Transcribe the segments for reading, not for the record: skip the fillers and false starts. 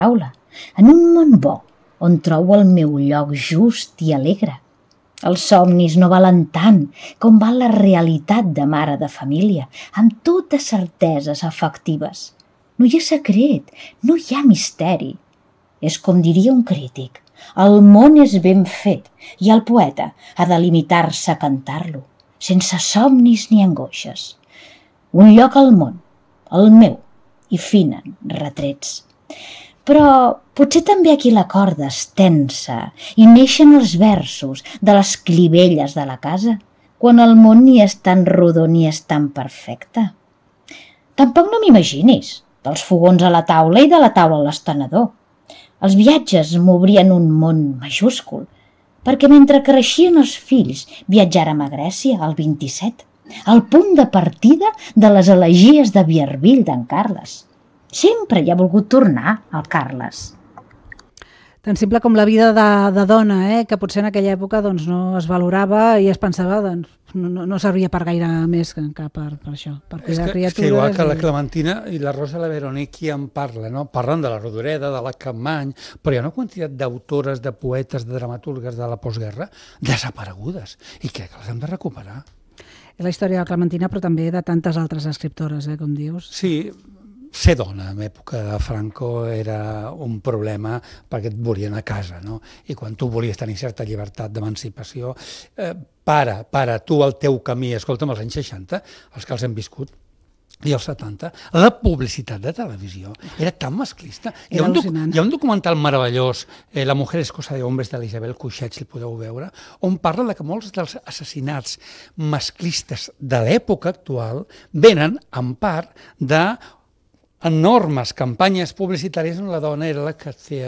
taula, en un món bo, on trobo el meu lloc just i alegre. Els somnis no valen tant com val la realitat de mare de família, amb totes certeses efectives. No hi ha secret, no hi ha misteri. És com diria un crític, el món és ben fet i el poeta ha de limitar-se a cantar-lo, sense somnis ni angoixes. Un lloc al món, el meu, i finen retrets. Però potser també aquí la corda es tensa i neixen els versos de les clivelles de la casa, quan el món ni és tan rodó ni és tan perfecte. Tampoc no m'imaginis dels fogons a la taula i de la taula a l'estenedor. Els viatges m'obrien un món majúscul, perquè mentre creixien els fills viatjàrem a Grècia al 27, al punt de partida de les elegies de Vierville d'en Carles. Sempre hi ha volgut tornar, el Carles. Tan simple com la vida de dona, que potser en aquella època no es valorava i es pensava no servia per gaire més que per això, per cuidar criatures. És que igual que la Clementina i la Rosa la Veronique qui en parla, no? Parlen de la Rodoreda, de la Capmany, però hi ha una quantitat d'autores, de poetes, de dramaturgues de la postguerra desaparegudes i crec que les hem de recuperar. És la història de la Clementina, però també de tantes altres escriptores, com dius. Sí, ser dona en època de Franco era un problema perquè et volien a casa, no? I quan tu volies tenir certa llibertat d'emancipació, para tu el teu camí, escolta'm, als anys 60, els que els hem viscut, i als 70, la publicitat de televisió era tan masclista. Hi ha un documental meravellós, La mujer es cosa de hombres, de l'Isabel Cuixet, si el podeu veure, on parla de que molts dels assassinats masclistes de l'època actual venen en part de enormes campanyes publicitàries on la dona era la que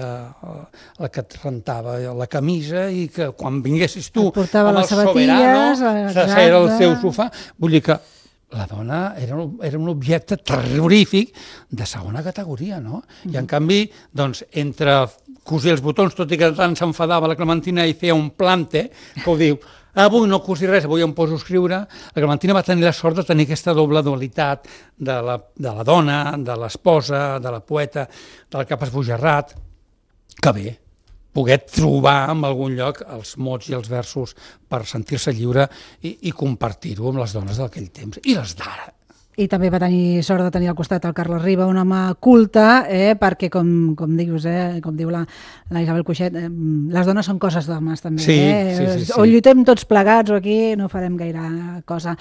et rentava la camisa i que quan vinguessis tu amb el Soberano s'asseia al seu sofà. Vull dir que la dona era un objecte terrorífic de segona categoria, no? I en canvi, doncs, entre cosir els botons, tot i que tant s'enfadava la Clementina i feia un plante, que ho diu, avui no cosi res, avui em poso a escriure, la Clementina va tenir la sort de tenir aquesta doble dualitat de la dona, de l'esposa, de la poeta, del cap esbojarrat, que bé, poder trobar en algun lloc els mots i els versos per sentir-se lliure i compartir-ho amb les dones d'aquell temps i les d'ara. I també va tenir sort de tenir al costat el Carles Riba, un home culte, perquè, com dius, com diu la Isabel Cuixet, les dones són coses d'homes, també. Sí. O lluitem tots plegats o aquí no farem gaire cosa.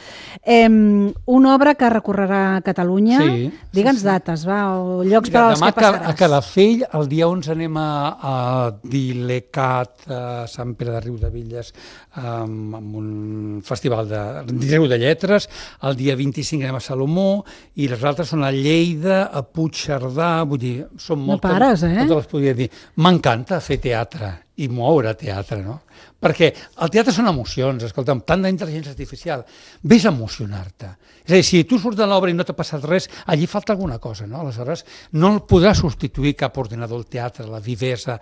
Una obra que recorrerà a Catalunya. Digue'ns dates, va, o llocs per als que passaràs. Demà a Calafell, el dia 11 anem a Dilecat, a Sant Pere de Riudebitlles, amb un festival de Riu de Lletres. El dia 25 anem a Salomó, i les altres són a Lleida, a Puigcerdà, vull dir, són moltes. No pares, totes les podria dir. M'encanta fer teatre i moure teatre, no? Perquè el teatre són emocions, escolta'm, tant d'intel·ligència artificial, vés a emocionar-te. És a dir, si tu surts de l'obra i no t'ha passat res, allí falta alguna cosa, no? Aleshores, no el podrà substituir cap ordinador, el teatre, la vivesa,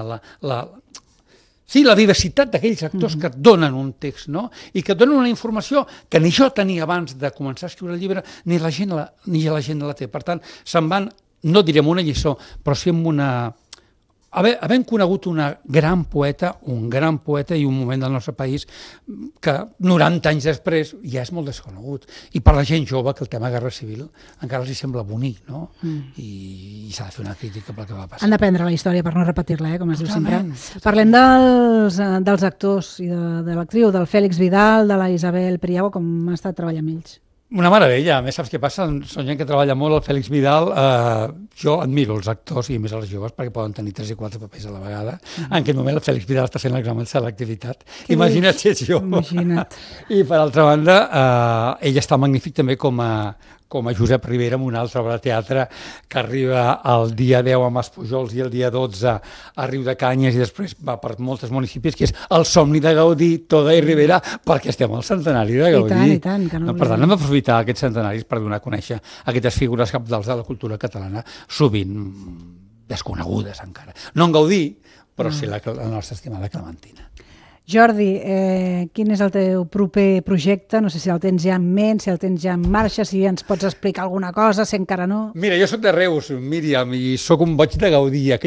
sí, la diversitat d'aquells actors que et donen un text, no? I que et donen una informació que ni jo tenia abans de començar a escriure el llibre, ni la gent la té. Per tant, se'n van, no diré amb una lliçó, però sí amb una... Havent conegut un gran poeta i un moment del nostre país que 90 anys després ja és molt desconegut. I per la gent jove, que el tema Guerra Civil encara els sembla bonic, no? I s'ha de fer una crítica pel que va passar. Han d'aprendre la història per no repetir-la, com es diu sempre. Parlem dels actors i de l'actriu, del Fèlix Vidal, de la Isabel Priago, com ha estat treballar amb ells. Una meravella. A més, saps què passa? Són gent que treballa molt, el Fèlix Vidal. Jo admiro els actors, i més els joves, perquè poden tenir 3 i 4 papers a la vegada. En aquest moment el Fèlix Vidal està fent l'examen de selectivitat. Imagina't si ets jo. Imagina't. I per altra banda, ell està magnífic també com a Josep Rivera, amb una altra obra de teatre que arriba el dia 10 a Mas Pujols i el dia 12 a Riudecanyes i després va per molts municipis, que és El somni de Gaudí, Toda i Rivera, perquè estem al centenari de Gaudí. I tant, que no. Per tant, hem d'aprofitar aquests centenaris per donar a conèixer aquestes figures cabdals de la cultura catalana, sovint desconegudes encara. No en Gaudí, però sí la nostra estimada Clementina. Jordi, quin és el teu proper projecte? No sé si el tens ja en ment, si el tens ja en marxa, si ens pots explicar alguna cosa, si encara no. Mira, jo sóc de Reus, Míriam, i sóc un boig de gaudir.